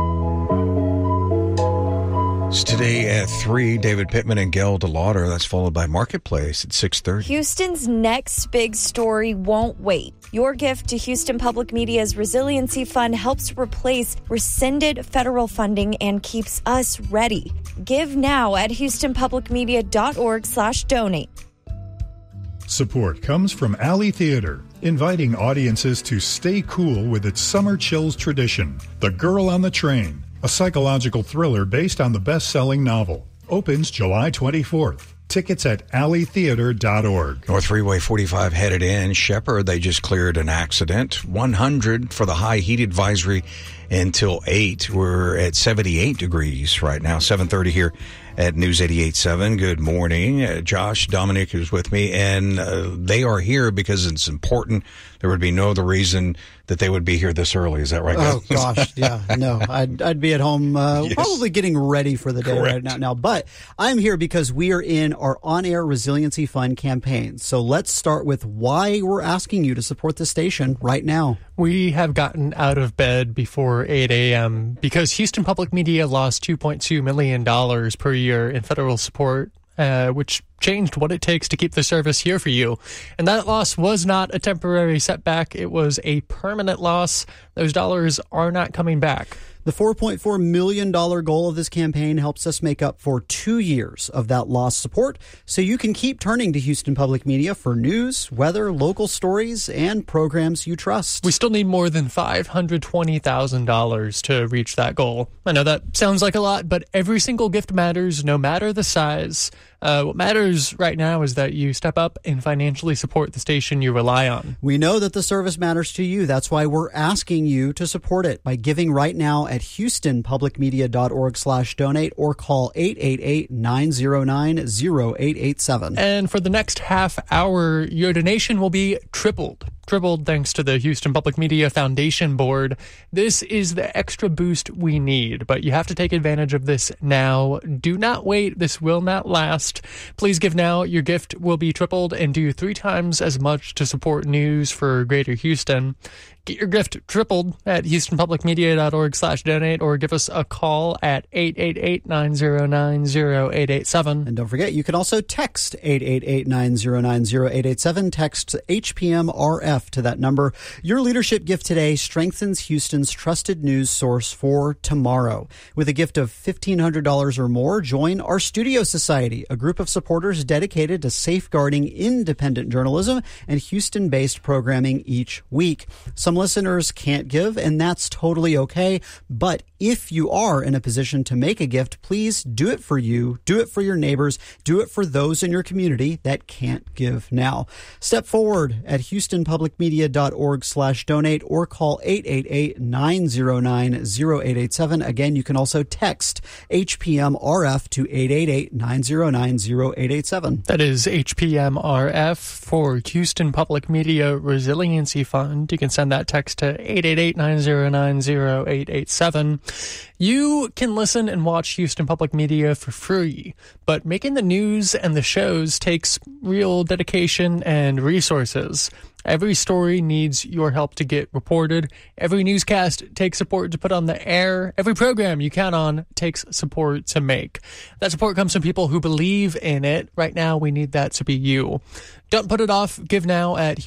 It's today at three, David Pittman and Gail DeLauder. That's followed by Marketplace at six thirty. Houston's next big story won't wait. Your gift to Houston Public Media's Resiliency Fund helps replace rescinded federal funding and keeps us ready. Give now at houstonpublicmedia.org slash donate. Support comes from Alley Theater, inviting audiences to stay cool with its Summer Chills tradition, The Girl on the Train, a psychological thriller based on the best-selling novel. Opens July twenty-fourth. Tickets at alley theater dot org. North Freeway forty-five headed in. Shepherd, they just cleared an accident. one hundred for the high heat advisory until eight. We're at seventy-eight degrees right now, seven thirty here at News eighty-eight point seven. Good morning. Uh, Josh Dominic is with me, and uh, they are here because it's important. There would be no other reason that they would be here this early. Is that right, guys? Oh, gosh, yeah. No, I'd, I'd be at home uh, Yes. probably getting ready for the day Correct. right now. now. But I'm here because we are in our on-air Resiliency Fund campaign. So let's start with why we're asking you to support the station right now. We have gotten out of bed before eight a.m. because Houston Public Media lost two point two million dollars per year in federal support, uh, which changed what it takes to keep the service here for you. And that loss was not a temporary setback. It was a permanent loss. Those dollars are not coming back. The four point four million dollars goal of this campaign helps us make up for two years of that lost support, so you can keep turning to Houston Public Media for news, weather, local stories, and programs you trust. We still need more than five hundred twenty thousand dollars to reach that goal. I know that sounds like a lot, but every single gift matters, no matter the size. Uh, what matters right now is that you step up and financially support the station you rely on. We know that the service matters to you. That's why we're asking you to support it by giving right now at houstonpublicmedia.org slash donate or call eight eight eight, nine oh nine, oh eight eight seven. And for the next half hour, your donation will be tripled. Tripled thanks to the Houston Public Media Foundation Board. This is the extra boost we need, but you have to take advantage of this now. Do not wait. This will not last. Please give now. Your gift will be tripled and do three times as much to support news for Greater Houston. Get your gift tripled at houstonpublicmedia.org slash donate or give us a call at eight eight eight, nine oh nine, oh eight eight seven. And don't forget, you can also text eight eight eight, nine oh nine, oh eight eight seven. Text H P M R F to that number. Your leadership gift today strengthens Houston's trusted news source for tomorrow. With a gift of fifteen hundred dollars or more, join our Studio Society, a group of supporters dedicated to safeguarding independent journalism and Houston-based programming each week. Some listeners can't give, and that's totally okay. But if you are in a position to make a gift, please do it for you, do it for your neighbors, do it for those in your community that can't give now. Step forward at houstonpublicmedia.org slash donate or call eight eight eight, nine oh nine, oh eight eight seven. Again, you can also text H P M R F to eight eight eight, nine oh nine, oh eight eight seven. That is H P M R F for Houston Public Media Resiliency Fund. You can send that text to eight eight eight, nine oh nine, oh eight eight seven. You can listen and watch Houston Public Media for free, but making the news and the shows takes real dedication and resources. Every story needs your help to get reported. Every newscast takes support to put on the air. Every program you count on takes support to make. That support comes from people who believe in it. Right now, we need that to be you. Don't put it off. Give now at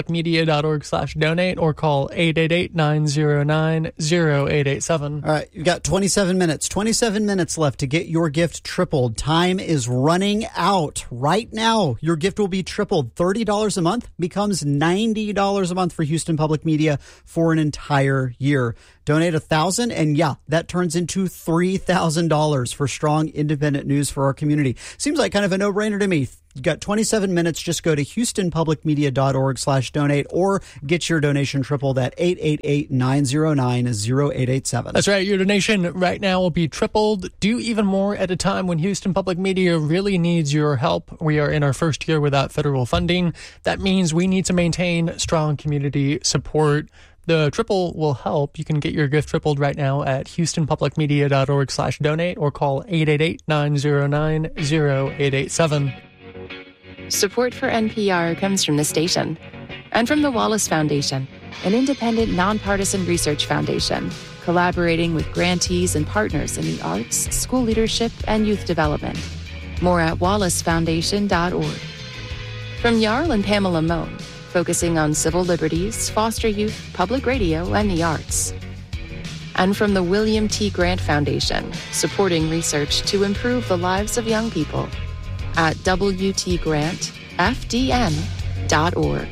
houstonpublicmedia.org slash donate or call eight eight eight, nine oh nine, oh eight eight seven. All right, you've got got twenty-seven minutes. twenty-seven minutes left to get your gift tripled. Time is running out. Right now, your gift will be tripled. thirty dollars a month becomes ninety dollars a month for Houston Public Media for an entire year. Donate one thousand dollars, and yeah, that turns into three thousand dollars for strong, independent news for our community. Seems like kind of a no-brainer to me. You got twenty-seven minutes. Just go to houstonpublicmedia.org slash donate or get your donation tripled at eight eight eight, nine zero nine, zero eight eight seven. That's right. Your donation right now will be tripled. Do even more at a time when Houston Public Media really needs your help. We are in our first year without federal funding. That means we need to maintain strong community support. The triple will help. You can get your gift tripled right now at houstonpublicmedia.org slash donate or call eight eight eight, nine zero nine, zero eight eight seven. Support for N P R comes from the station and from the Wallace Foundation, an independent, nonpartisan research foundation collaborating with grantees and partners in the arts, school leadership, and youth development. More at wallace foundation dot org. From Jarl and Pamela Mohn, focusing on civil liberties, foster youth, public radio, and the arts. And from the William T. Grant Foundation, supporting research to improve the lives of young people at w t grant f d n dot org.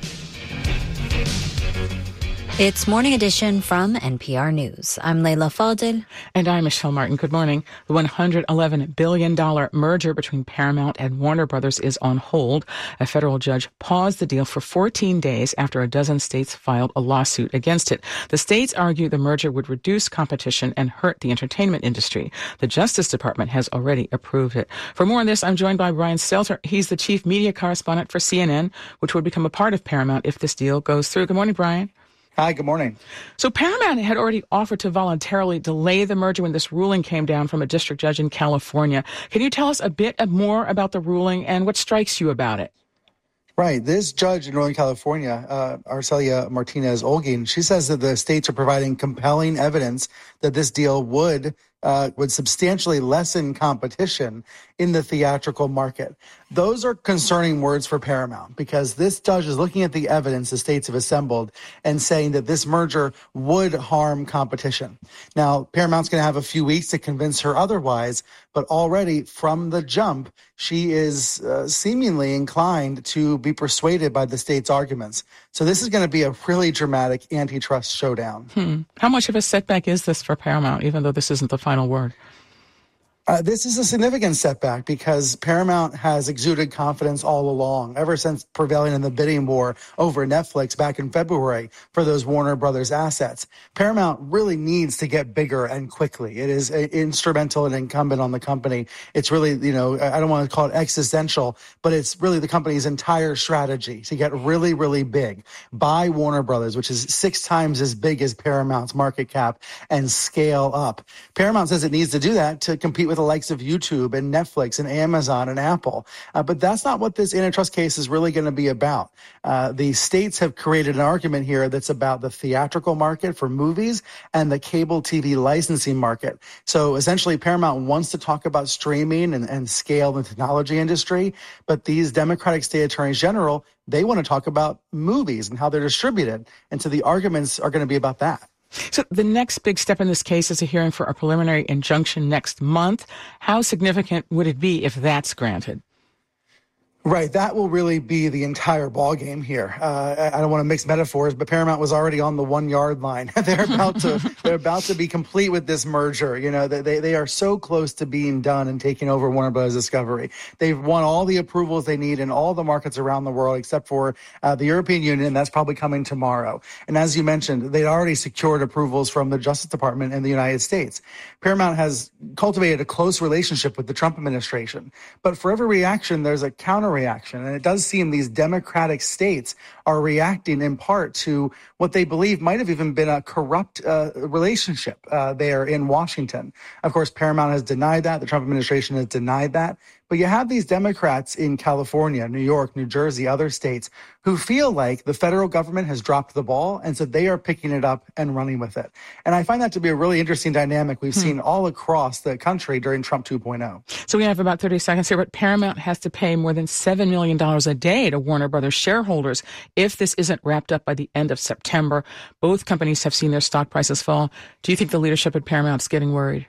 It's Morning Edition from N P R News. I'm Leila Fadel. And I'm Michelle Martin. Good morning. The one hundred eleven billion dollars merger between Paramount and Warner Brothers is on hold. A federal judge paused the deal for fourteen days after a dozen states filed a lawsuit against it. The states argue the merger would reduce competition and hurt the entertainment industry. The Justice Department has already approved it. For more on this, I'm joined by Brian Stelter. He's the chief media correspondent for C N N, which would become a part of Paramount if this deal goes through. Good morning, Brian. Hi, good morning. So Paramount had already offered to voluntarily delay the merger when this ruling came down from a district judge in California. Can you tell us a bit more about the ruling and what strikes you about it? Right. This judge in Northern California, uh, Arcelia Martinez-Olguin, she says that the states are providing compelling evidence that this deal would uh, would substantially lessen competition in the theatrical market. Those are concerning words for Paramount because this judge is looking at the evidence the states have assembled and saying that this merger would harm competition. Now, Paramount's going to have a few weeks to convince her otherwise, but already from the jump, she is uh, seemingly inclined to be persuaded by the state's arguments. So this is going to be a really dramatic antitrust showdown. Hmm. How much of a setback is this for Paramount, even though this isn't the final word? Uh, this is a significant setback because Paramount has exuded confidence all along, ever since prevailing in the bidding war over Netflix back in February for those Warner Brothers assets. Paramount really needs to get bigger and quickly. It is a, instrumental and incumbent on the company. It's really, you know, I don't want to call it existential, but it's really the company's entire strategy to get really, really big. Buy Warner Brothers, which is six times as big as Paramount's market cap, and scale up. Paramount says it needs to do that to compete with the likes of YouTube and Netflix and Amazon and Apple. Uh, but that's not what this antitrust case is really going to be about. Uh, the states have created an argument here that's about the theatrical market for movies and the cable T V licensing market. So essentially, Paramount wants to talk about streaming and, and scale in the technology industry, but these Democratic state attorneys general, they want to talk about movies and how they're distributed. And so the arguments are going to be about that. So the next big step in this case is a hearing for a preliminary injunction next month. How significant would it be if that's granted? Right. That will really be the entire ballgame here. Uh, I don't want to mix metaphors, but Paramount was already on the one yard line. they're about to they're about to be complete with this merger. You know, they they are so close to being done and taking over Warner Bros. Discovery. They've won all the approvals they need in all the markets around the world, except for uh, the European Union, and that's probably coming tomorrow. And as you mentioned, they'd already secured approvals from the Justice Department in the United States. Paramount has cultivated a close relationship with the Trump administration, but for every reaction, there's a counter reaction. And it does seem these Democratic states are reacting in part to what they believe might have even been a corrupt uh, relationship uh, there in Washington. Of course, Paramount has denied that. The Trump administration has denied that. But you have these Democrats in California, New York, New Jersey, other states who feel like the federal government has dropped the ball, and so they are picking it up and running with it. And I find that to be a really interesting dynamic we've hmm. seen all across the country during Trump two point oh. So we have about thirty seconds here, but Paramount has to pay more than seven million dollars a day to Warner Brothers shareholders if this isn't wrapped up by the end of September. Both companies have seen their stock prices fall. Do you think the leadership at Paramount is getting worried?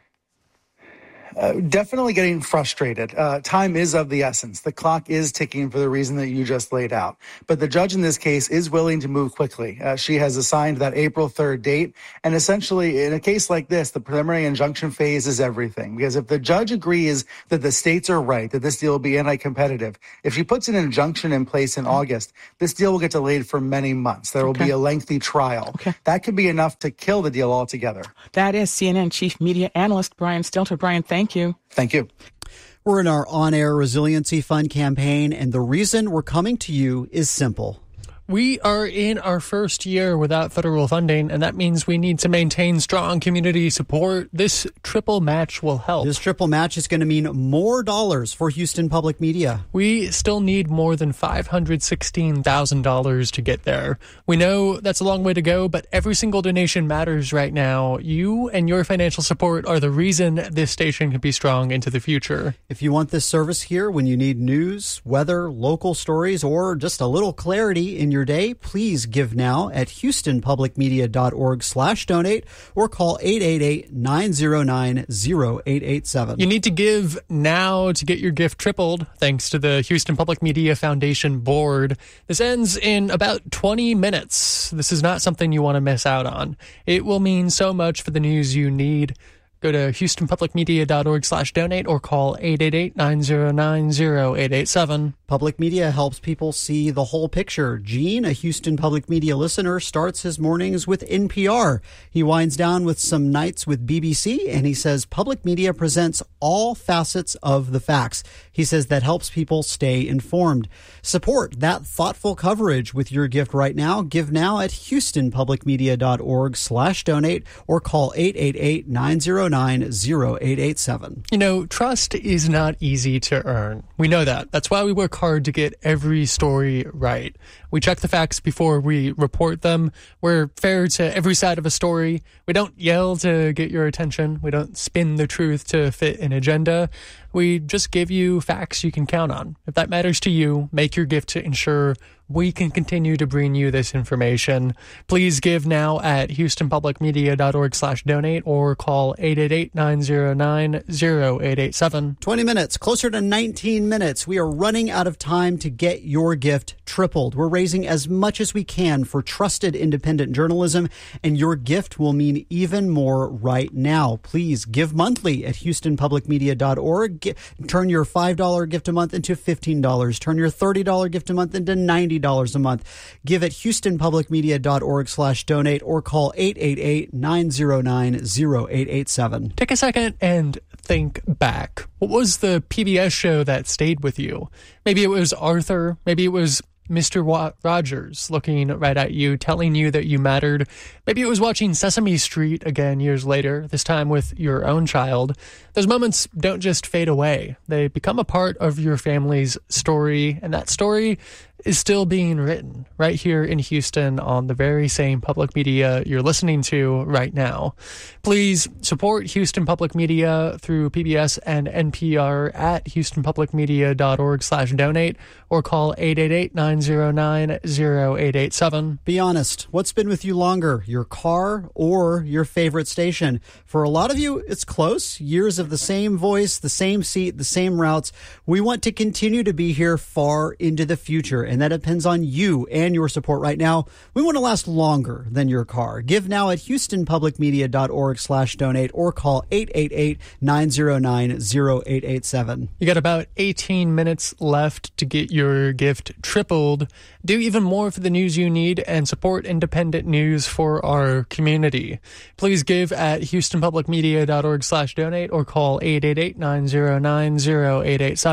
Uh, definitely getting frustrated. Uh, time is of the essence. The clock is ticking for the reason that you just laid out. But the judge in this case is willing to move quickly. Uh, she has assigned that April third date. And essentially, in a case like this, the preliminary injunction phase is everything. Because if the judge agrees that the states are right, that this deal will be anti-competitive, if she puts an injunction in place in August, this deal will get delayed for many months. There will okay. be a lengthy trial. Okay. That could be enough to kill the deal altogether. That is C N N Chief Media Analyst Brian Stelter. Brian, thank Thank you. Thank you. We're in our on-air Resiliency Fund campaign, and the reason we're coming to you is simple. We are in our first year without federal funding, and that means we need to maintain strong community support. This triple match will help. This triple match is going to mean more dollars for Houston Public Media. We still need more than five hundred sixteen thousand dollars to get there. We know that's a long way to go, but every single donation matters right now. You and your financial support are the reason this station can be strong into the future. If you want this service here when you need news, weather, local stories, or just a little clarity in your day, please give now at houstonpublicmedia.org slash donate or call eight eight eight, nine zero nine, zero eight eight seven. You need to give now to get your gift tripled thanks to the Houston Public Media Foundation board. This ends in about twenty minutes. This is not something you want to miss out on. It will mean so much for the news you need. Go to houstonpublicmedia.org slash donate or call eight eight eight, nine zero nine, zero eight eight seven. Public Media helps people see the whole picture. Gene, a Houston Public Media listener, starts his mornings with N P R. He winds down with some nights with B B C, and he says Public Media presents all facets of the facts. He says that helps people stay informed. Support that thoughtful coverage with your gift right now. Give now at houstonpublicmedia.org slash donate or call eight eight eight, nine zero nine, zero eight eight seven. You know, trust is not easy to earn. We know that. That's why we work hard to get every story right. We check the facts before we report them. We're fair to every side of a story. We don't yell to get your attention. We don't spin the truth to fit an agenda. We just give you facts you can count on. If that matters to you, make your gift to ensure we can continue to bring you this information. Please give now at houstonpublicmedia.org slash donate or call eight eight eight, nine zero nine, zero eight eight seven. twenty minutes, closer to nineteen minutes. We are running out of time to get your gift tripled. We're raising as much as we can for trusted independent journalism, and your gift will mean even more right now. Please give monthly at houstonpublicmedia dot org. Get, turn your five dollars gift a month into fifteen dollars. Turn your thirty dollars gift a month into ninety dollars a month. Give at houstonpublicmedia.org slash donate or call eight eight eight, nine zero nine, zero eight eight seven. Take a second and think back. What was the P B S show that stayed with you? Maybe it was Arthur. Maybe it was Mister Wa- Rogers looking right at you, telling you that you mattered. Maybe it was watching Sesame Street again years later, this time with your own child. Those moments don't just fade away. They become a part of your family's story, and that story is still being written right here in Houston on the very same public media you're listening to right now. Please support Houston Public Media through P B S and N P R at houstonpublicmedia.org slash donate or call eight eight eight, nine zero nine, zero eight eight seven. Be honest. What's been with you longer, your car or your favorite station? For a lot of you, it's close. Years of the same voice, the same seat, the same routes. We want to continue to be here far into the future, and that depends on you and your support right now. We want to last longer than your car. Give now at houstonpublicmedia.org slash donate or call eight eight eight, nine zero nine, zero eight eight seven. You got about eighteen minutes left to get your gift tripled. Do even more for the news you need and support independent news for our community. Please give at houstonpublicmedia.org slash donate or call eight eight eight, nine zero nine, zero eight eight seven.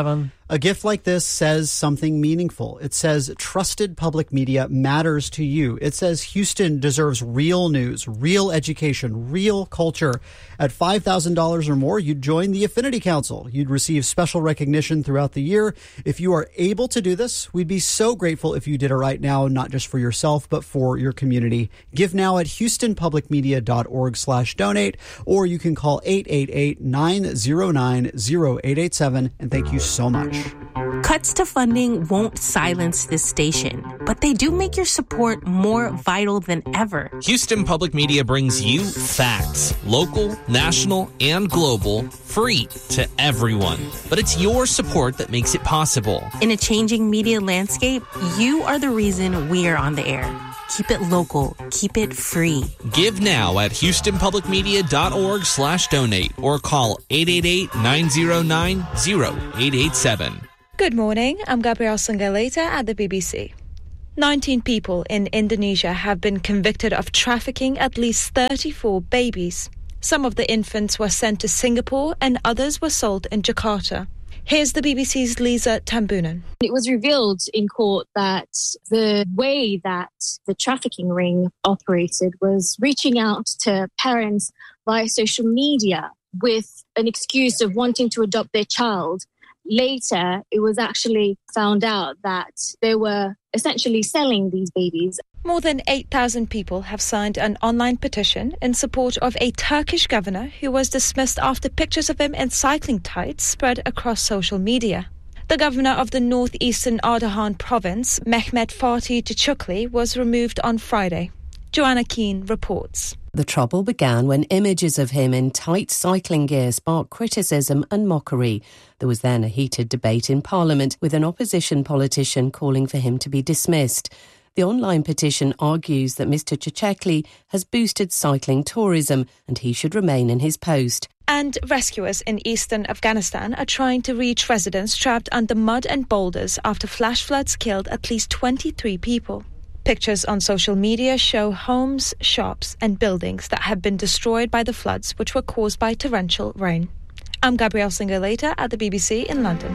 A gift like this says something meaningful. It says trusted public media matters to you. It says Houston deserves real news, real education, real culture. At five thousand dollars or more, you'd join the Affinity Council. You'd receive special recognition throughout the year. If you are able to do this, we'd be so grateful if you did it right now, not just for yourself, but for your community. Give now at houstonpublicmedia.org slash donate, or you can call eight eight eight, nine zero nine, zero eight eight seven. And thank you so much. Cuts to funding won't silence this station, but they do make your support more vital than ever. Houston Public Media brings you facts, local, national, and global, free to everyone. But it's your support that makes it possible. In a changing media landscape, you are the reason we are on the air. Keep it local. Keep it free. Give now at houstonpublicmedia.org slash donate or call eight eight eight, nine zero nine, zero eight eight seven. Good morning. I'm Gabrielle Sangaleta at the B B C. nineteen people in Indonesia have been convicted of trafficking at least thirty-four babies. Some of the infants were sent to Singapore and others were sold in Jakarta. Here's the B B C's Lisa Tambunan. It was revealed in court that the way that the trafficking ring operated was reaching out to parents via social media with an excuse of wanting to adopt their child. Later, it was actually found out that they were essentially selling these babies. More than eight thousand people have signed an online petition in support of a Turkish governor who was dismissed after pictures of him in cycling tights spread across social media. The governor of the northeastern Ardahan province, Mehmet Fatih Çocuklu, was removed on Friday. Joanna Keane reports. The trouble began when images of him in tight cycling gear sparked criticism and mockery. There was then a heated debate in Parliament with an opposition politician calling for him to be dismissed. The online petition argues that Mister Çocuklu has boosted cycling tourism and he should remain in his post. And rescuers in eastern Afghanistan are trying to reach residents trapped under mud and boulders after flash floods killed at least twenty-three people. Pictures on social media show homes, shops and buildings that have been destroyed by the floods which were caused by torrential rain. I'm Gabrielle Sangaleta at the B B C in London.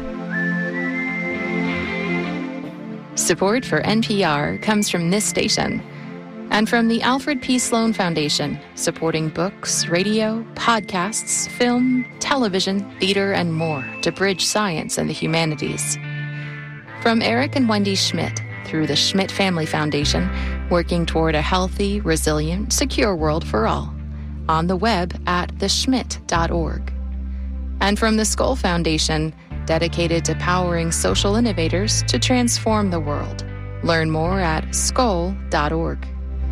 Support for N P R comes from this station and from the Alfred P. Sloan Foundation, supporting books, radio, podcasts, film, television, theater, and more to bridge science and the humanities. From Eric and Wendy Schmidt, through the Schmidt Family Foundation, working toward a healthy, resilient, secure world for all. On the web at the schmidt dot org. And from the Skoll Foundation, dedicated to powering social innovators to transform the world. Learn more at skoll dot org.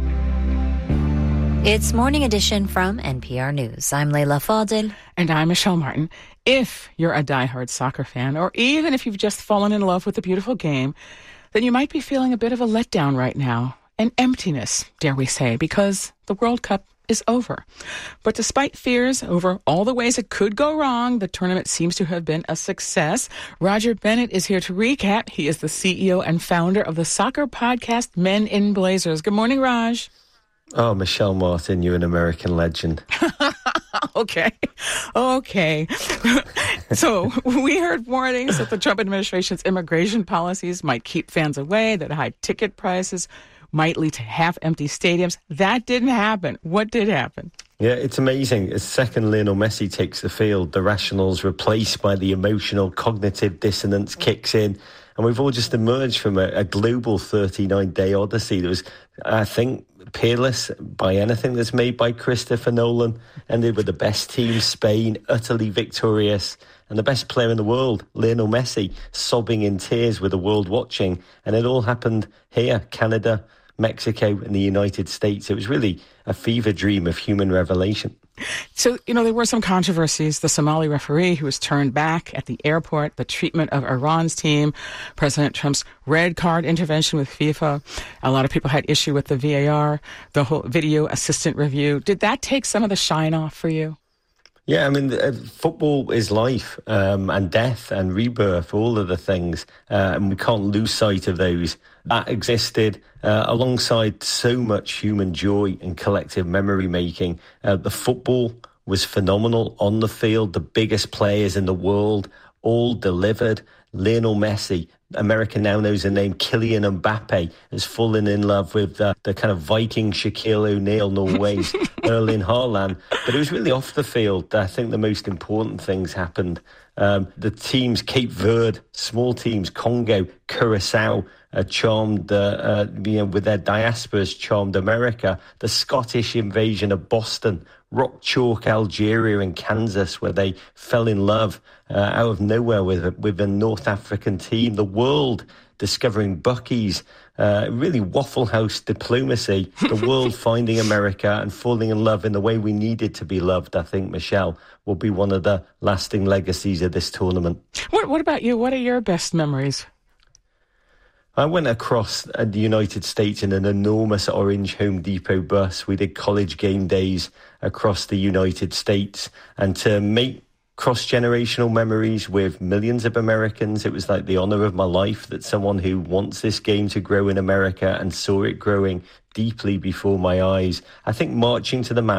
It's Morning Edition from N P R News. I'm Leila Fadel. And I'm Michelle Martin. If you're a diehard soccer fan, or even if you've just fallen in love with the beautiful game, then you might be feeling a bit of a letdown right now, an emptiness, dare we say, because the World Cup is over. But despite fears over all the ways it could go wrong, the tournament seems to have been a success. Roger Bennett is here to recap. He is the C E O and founder of the soccer podcast Men in Blazers. Good morning, Raj. Oh, Michelle Martin, you're an American legend. Okay. Okay. So we heard warnings that the Trump administration's immigration policies might keep fans away, that high ticket prices might lead to half-empty stadiums. That didn't happen. What did happen? Yeah, it's amazing. As second Lionel Messi takes the field, the rationale's replaced by the emotional cognitive dissonance kicks in. And we've all just emerged from a, a global thirty-nine day odyssey that was, I think, peerless by anything that's made by Christopher Nolan. Ended with the best team, Spain, utterly victorious. And the best player in the world, Lionel Messi, sobbing in tears with the world watching. And it all happened here, Canada, Mexico and the United States. It was really a fever dream of human revelation. So, you know, there were some controversies. The Somali referee who was turned back at the airport, the treatment of Iran's team, President Trump's red card intervention with FIFA. A lot of people had issue with the V A R, the whole video assistant review. Did that take some of the shine off for you? Yeah, I mean, uh, football is life um, and death and rebirth, all of the things, uh, and we can't lose sight of those. That existed uh, alongside so much human joy and collective memory making. Uh, the football was phenomenal on the field. The biggest players in the world all delivered. Lionel Messi. America now knows the name Kylian Mbappe, has fallen in love with uh, the kind of Viking Shaquille O'Neal, Norway's Erling Haaland. But it was really off the field. I think the most important things happened. Um, the teams, Cape Verde, small teams, Congo, Curacao, uh, charmed, uh, uh, you know, with their diasporas, charmed America. The Scottish invasion of Boston, Rock Chalk, Algeria and Kansas, where they fell in love uh, out of nowhere with a, with a North African team. The world discovering Buc-ee's, uh, really Waffle House diplomacy. The world finding America and falling in love in the way we needed to be loved, I think, Michelle, will be one of the lasting legacies of this tournament. What, what about you? What are your best memories? I went across the United States in an enormous orange Home Depot bus. We did college game days across the United States. And to make cross-generational memories with millions of Americans, it was like the honor of my life that someone who wants this game to grow in America and saw it growing deeply before my eyes. I think marching to the match